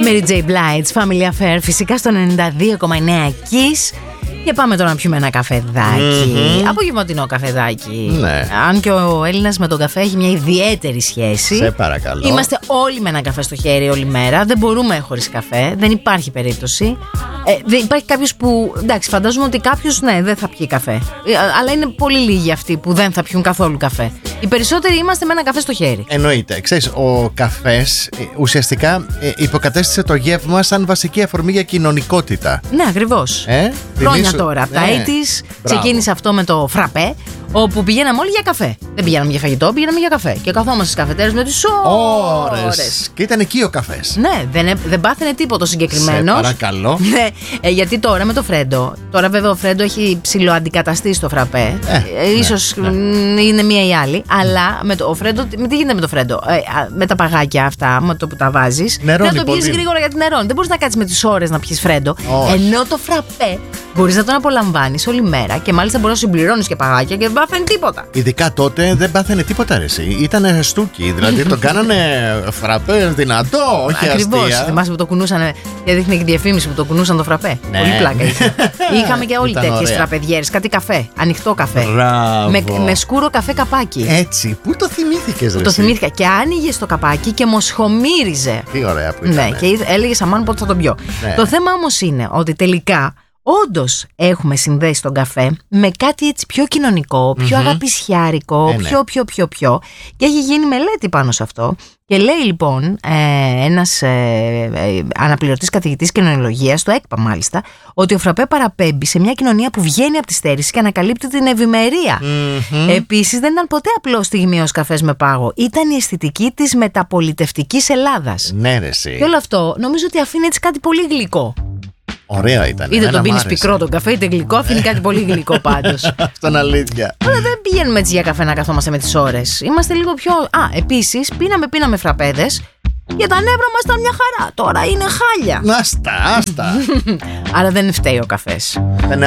Mary J. Blige, Family Affair, φυσικά στο 92,9 Kiss. Και πάμε τώρα να πιούμε ένα καφεδάκι. Απογευματινό καφεδάκι. Ναι. Αν και ο Έλληνας με τον καφέ έχει μια ιδιαίτερη σχέση. Σε παρακαλώ. Είμαστε όλοι με ένα καφέ στο χέρι όλη μέρα. Δεν μπορούμε χωρίς καφέ. Δεν υπάρχει περίπτωση. Δεν υπάρχει κάποιος που. Εντάξει, φαντάζομαι ότι κάποιος δεν θα πιει καφέ. Αλλά είναι πολύ λίγοι αυτοί που δεν θα πιούν καθόλου καφέ. Οι περισσότεροι είμαστε με ένα καφέ στο χέρι. Εννοείται. Ξέρεις, ο καφές ουσιαστικά υποκατέστησε το γεύμα σαν βασική αφορμή για κοινωνικότητα. Ναι, ακριβώς. Χρόνια τώρα. Από τα 80's ξεκίνησε αυτό με το φραπέ, όπου πηγαίναμε όλοι για καφέ. Δεν πηγαίναμε για φαγητό, πηγαίναμε για καφέ. Και καθόμαστε στις καφετέρες με τις ώρες. Και ήταν εκεί ο καφές. Ναι, δεν πάθαινε τίποτα συγκεκριμένο. Σε παρακαλώ. Ναι, γιατί τώρα με το φρέντο. Τώρα βέβαια ο φρέντο έχει ψιλοαντικαταστήσει το φραπέ. Ίσως είναι μία ή άλλη. Αλλά με το φρέντο, τι γίνεται με το φρέντο? Με τα παγάκια αυτά, με το που τα βάζεις. Νερώνει να το πιεις γρήγορα γιατί νερώνει. Δεν μπορείς να κάτσεις με τις ώρες να πιεις φρέντο. Ενώ το φραπέ μπορείς να τον απολαμβάνεις όλη μέρα και μάλιστα μπορείς να συμπληρώνεις και παγάκια και δεν πάθαινε τίποτα. Ειδικά τότε δεν πάθαινε τίποτα, ρε εσύ. Ήτανε στούκι. Δηλαδή τον κάνανε φραπέ δυνατό, όχι ακριβώς, αστεία. θυμάσαι που το κουνούσαν και δείχνει και διαφήμιση που το κουνούσαν το φραπέ. Ναι. Πολύ πλάκα είχε. Είχαμε και όλοι τέτοιες φραπεδιέρες. Κάτι καφέ, ανοιχτό καφέ. Με σκούρο καφέ καπάκι. Έτσι, πού το θυμήθηκες, ρε? Το θυμήθηκα. Και άνοιγες το καπάκι και μοσχομύριζε. Τι ωραία που ήταν. Ναι, και έλεγες αμάν πότε θα τον πιω. Ναι. Το θέμα όμως είναι ότι τελικά όντως έχουμε συνδέσει τον καφέ με κάτι έτσι πιο κοινωνικό, πιο αγαπησιάρικο, πιο. Και έχει γίνει μελέτη πάνω σε αυτό. Και λέει λοιπόν ένας αναπληρωτής καθηγητής κοινωνιολογίας, στο ΕΚΠΑ μάλιστα, ότι ο φραπέ παραπέμπει σε μια κοινωνία που βγαίνει από τη στέρηση και ανακαλύπτει την ευημερία. Επίσης δεν ήταν ποτέ απλός στιγμιαίος καφές με πάγο. Ήταν η αισθητική της μεταπολιτευτικής Ελλάδας. Ναι, ρε εσύ. Και όλο αυτό νομίζω ότι αφήνει έτσι κάτι πολύ γλυκό. Ωραία ήταν. Είτε τον πίνεις πικρό τον καφέ, είτε γλυκό, αφήνει κάτι πολύ γλυκό πάντως. Αυτό είναι αλήθεια. Αλλά δεν πηγαίνουμε έτσι για καφέ να καθόμαστε με τις ώρες. Είμαστε λίγο πιο. Επίσης, πίναμε φραπέδες και τα νεύρα μας ήταν μια χαρά. Τώρα είναι χάλια. Άστα. Άρα δεν φταίει ο καφές.